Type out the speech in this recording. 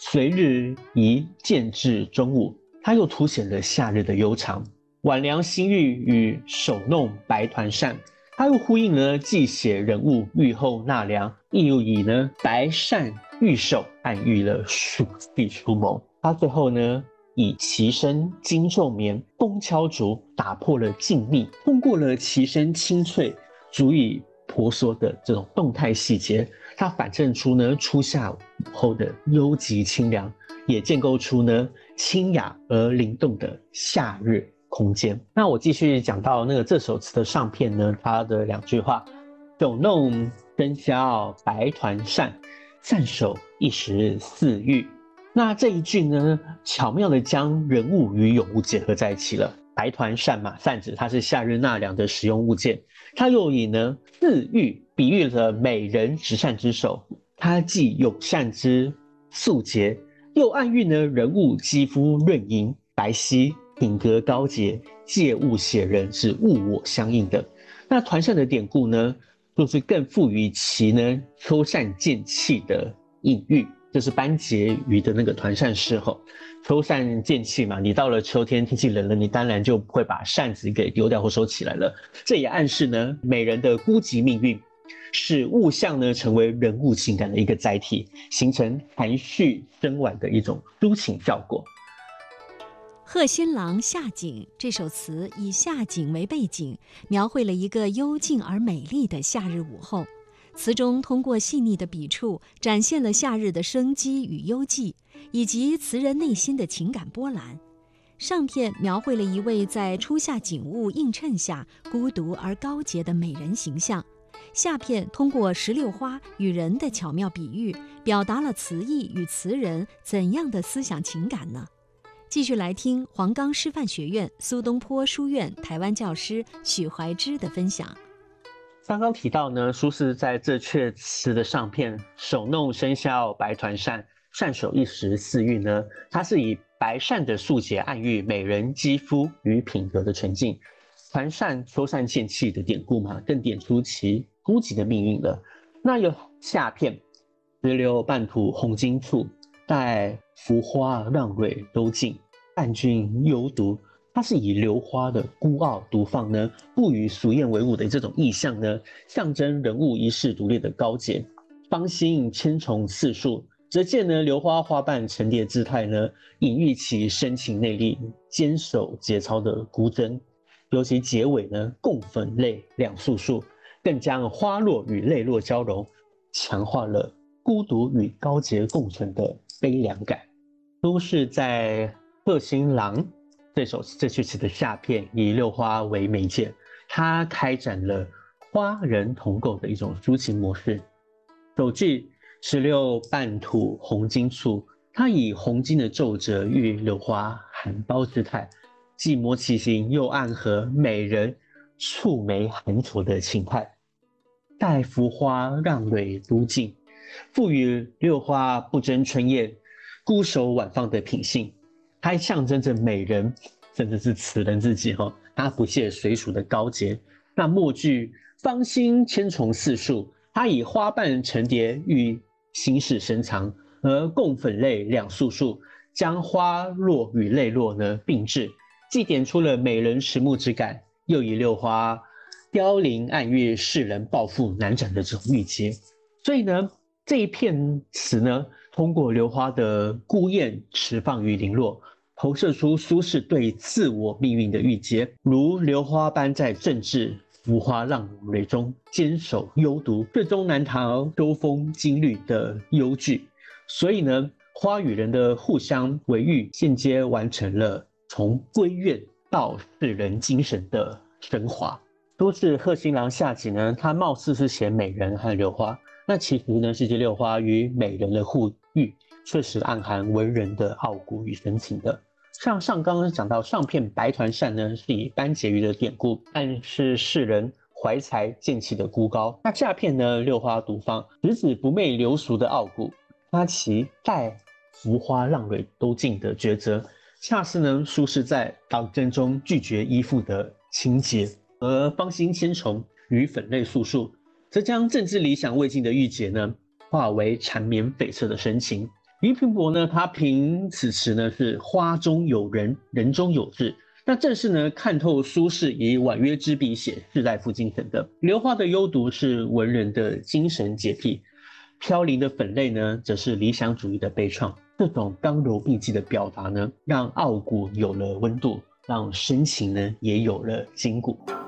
随日宜渐至中午，它又凸显了夏日的悠长。晚凉新玉与手弄白团扇，它又呼应了既写人物浴后纳凉，又以呢白扇玉手暗喻了暑气出谋。它最后呢以其声惊骤眠，风敲竹，打破了静谧，通过了其声清脆足以婆娑的这种动态细节，它反衬出呢初夏午后的幽寂清凉，也建构出呢清雅而灵动的夏日空间。那我继续讲到这首词的上片呢，它的2句话：手弄生绡白团扇，散手一时似玉。那这一句呢，巧妙的将人物与咏物结合在一起了。白团扇嘛，扇子它是夏日纳凉的实用物件，它又以呢似玉比喻了美人执扇之手，它既友善之素洁，又暗喻呢人物肌肤润莹白皙，品格高洁，借物写人，是物我相应的。那团扇的典故呢，就是更赋予其呢秋扇见气的隐喻。就是班婕妤的团扇诗吼，秋扇见气嘛，你到了秋天天气冷了，你当然就不会把扇子给丢掉或收起来了。这也暗示呢美人的孤寂命运，使物象呢成为人物情感的一个载体，形成含蓄深婉的一种抒情效果。 贺新郎夏景这首词以夏景为背景，描绘了一个幽静而美丽的夏日午后。词中通过细腻的笔触，展现了夏日的生机与幽寂，以及词人内心的情感波澜。上片描绘了一位在初夏景物映衬下孤独而高洁的美人形象，下片通过石榴花与人的巧妙比喻，表达了词意与词人怎样的思想情感呢？继续来听黄冈师范学院苏东坡书院台湾教师许怀之的分享。 刚刚提到呢，苏轼在这阙词的上片手弄生绡白团扇，散手一时似玉呢，它是以白扇的素洁暗喻美人肌肤与品格的纯净。团扇秋扇见气的典故嘛，更点出其孤寂的命运了。那有下片石榴半吐红巾处，待浮花让蕊都尽，伴君犹独。它是以榴花的孤傲独放呢，不与俗艳为伍的这种意象呢，象征人物一世独立的高洁。芳心千重次数，则见呢榴花花瓣层叠姿态呢，隐喻其深情内力、坚守节操的孤真。尤其结尾呢，共粉泪两素数，更将花落与泪落交融，强化了孤独与高洁共存的悲凉感。苏轼在贺新郎这阙词的下片以六花为媒介，它开展了花人同构的一种抒情模式。首句石榴半吐红巾处，它以红巾的皱褶喻榴花含苞之态，既摸其形又暗合美人蹙眉含愁的情态。待浮花让蕊都尽，赋予榴花不争春艳、孤守晚放的品性。它象征着美人，甚至是词人自己他不屑随俗的高洁。那末句芳心千重次数，它以花瓣层叠喻心事深藏，而共粉泪两素数，将花落与泪落呢并置，既点出了美人迟暮之感，又以榴花凋零暗喻世人抱负难展的这种郁结。所以呢，这一片词呢，通过榴花的孤艳迟放与零落，投射出苏轼对自我命运的郁结，如榴花般在政治浮花浪蕊中坚守幽独，最终难逃秋风金律的忧惧。所以呢，花与人的互相维育，间接完成了从闺怨到世人精神的升华。都是贺新郎下集呢，它貌似是写美人和榴花，那其实呢，是借榴花与美人的互遇，确实暗含文人的傲骨与深情的。像刚刚讲到上片白团扇呢，是以班婕妤的典故，暗示世人怀才见气的孤高。那下片呢，榴花独放，直指不媚流俗的傲骨，他其待浮花浪蕊都尽的抉择，恰是呢苏轼在党争中拒绝依附的情节。而芳心千重与粉泪素数，则将政治理想未尽的郁结呢，化为缠绵悱恻的深情， 俞平伯呢，他凭此词呢是花中有人，人中有志。那正是呢看透苏轼以婉约之笔写士大夫精神的。刘华的幽读是文人的精神洁癖，飘零的粉泪呢，则是理想主义的悲怆。这种刚柔并济的表达呢，让傲骨有了温度，让深情呢也有了筋骨。